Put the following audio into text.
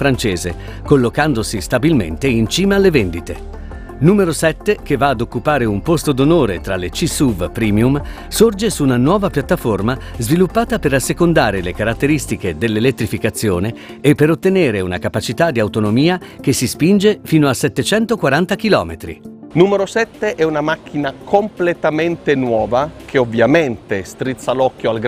francese, collocandosi stabilmente in cima alle vendite. Numero 7, che va ad occupare un posto d'onore tra le C-SUV Premium, sorge su una nuova piattaforma sviluppata per assecondare le caratteristiche dell'elettrificazione e per ottenere una capacità di autonomia che si spinge fino a 740 km. Numero 7 è una macchina completamente nuova che ovviamente strizza l'occhio al